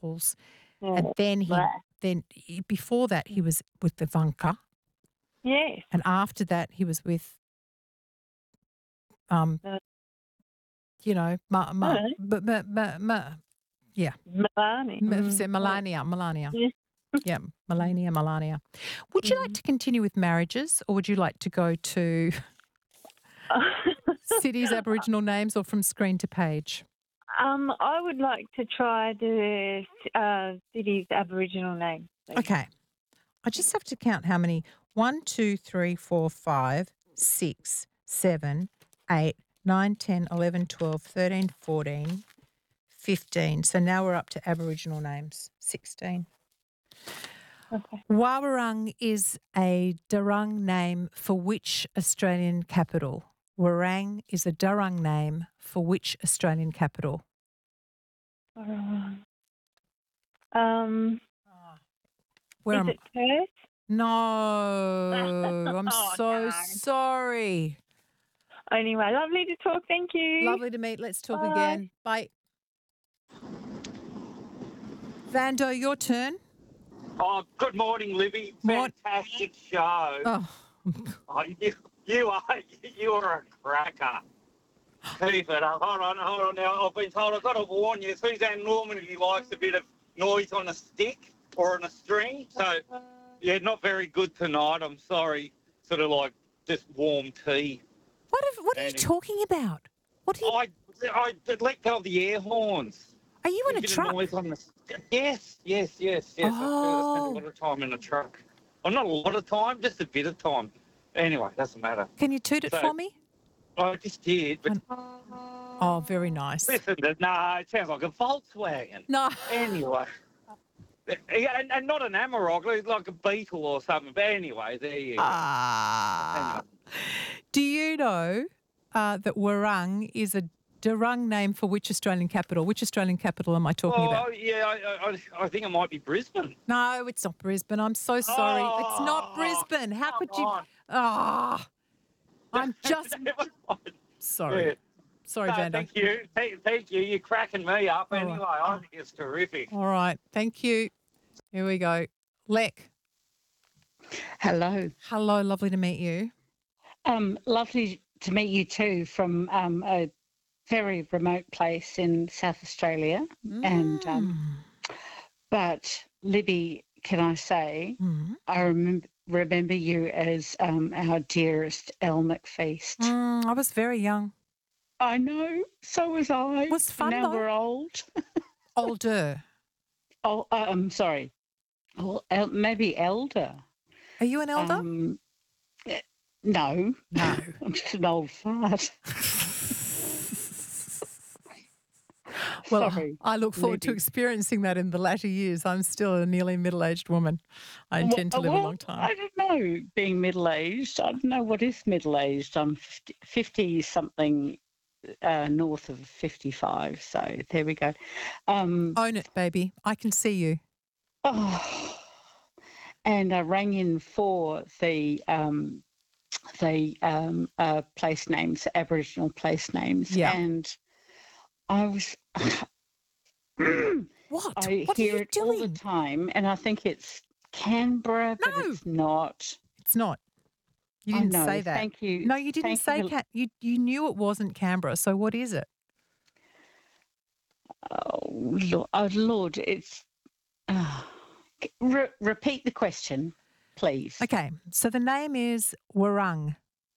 Beatles. Yeah. And then before that, he was with the Ivanka. Yes. And after that, he was with, Uh, yeah. Melania. Melania. Yeah. Yeah, Melania. Would you like to continue with marriages, or would you like to go to cities, Aboriginal names, or from screen to page? I would like to try the city's Aboriginal name. Please. Okay. I just have to count how many. 1, 2, 3, 4, 5, 6, 7, 8, 9, 10, 11, 12, 13, 14, 15. So now we're up to Aboriginal names, 16. Okay. Wawarung is a Darung name for which Australian capital? Warang is a Darung name for which Australian capital? Where Is am it Perth? No, I'm so sorry. Anyway, lovely to talk. Thank you. Lovely to meet. Let's talk Bye. again. Bye. Vando, your turn. Oh, good morning, Libby. Fantastic show. Oh. You are a cracker. Keep it up. Hold on. Now, I've been told I've got to warn you, Suzanne Normandy likes a bit of noise on a stick or on a string. So, yeah, not very good tonight. I'm sorry. Sort of like just warm tea. What are you talking about? I let go of the air horns. Are you in a truck? Noise on the... Yes. Oh. I spend a lot of time in a truck. Well, not a lot of time, just a bit of time. Anyway, doesn't matter. Can you toot it for me? I just did, but... Oh, very nice. Listen, no, it sounds like a Volkswagen. No. Anyway. And not an Amarok, like a Beetle or something. But anyway, there you go. Anyway. Do you know that Warung is a Darung name for which Australian capital? Which Australian capital am I talking about? Oh, yeah, I think it might be Brisbane. No, it's not Brisbane. I'm so sorry. It's not Brisbane. How could you... I'm just... Sorry. Yeah. Sorry, Vando. Thank you. Thank you. You're cracking me up anyway. I think it's terrific. All right. Thank you. Here we go. Lek. Hello. Hello. Lovely to meet you. Lovely to meet you too from a very remote place in South Australia. But Libby, can I say, I remember you as our dearest Elle McFeast. I was very young. I know. So was I. It was fun. Now though. we're old. Older. Oh, I'm sorry. Well, maybe elder. Are you an elder? No. No. I'm just an old fart. Well, Sorry, I look forward to Libby. experiencing that in the latter years. I'm still a nearly middle-aged woman. I intend to live a long time. I don't know, being middle-aged. I don't know what is middle-aged. I'm 50-something, north of 55. So there we go. Own it, baby. I can see you. Oh, and I rang in for the place names, Aboriginal place names, and I was. What? I What hear are you it all the doing? time, and I think it's Canberra, but it's not. It's not. You I didn't know, say that. thank you. No, you didn't Thank say you. you knew it wasn't Canberra. So what is it? Oh, Lord, it's. Repeat the question, please. Okay, so the name is Warung.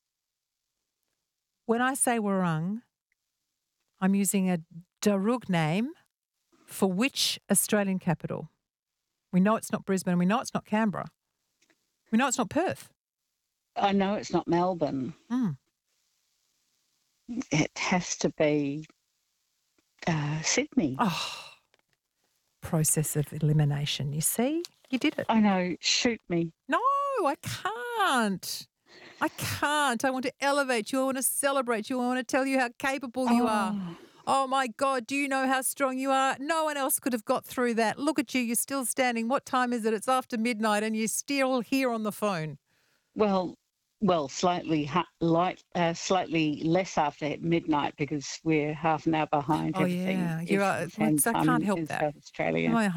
When I say Warung, I'm using a Darug name for which Australian capital? We know it's not Brisbane. We know it's not Canberra. We know it's not Perth. I know it's not Melbourne. It has to be Sydney. Oh, process of elimination. You see? You did it. I know. Shoot me. No, I can't. I can't. I want to elevate you. I want to celebrate you. I want to tell you how capable you are. Oh, my God. Do you know how strong you are? No one else could have got through that. Look at you. You're still standing. What time is it? It's after midnight and you're still here on the phone. Well, slightly less after midnight because we're half an hour behind. Oh, yeah. You are. I can't help that. South Australia. Oh,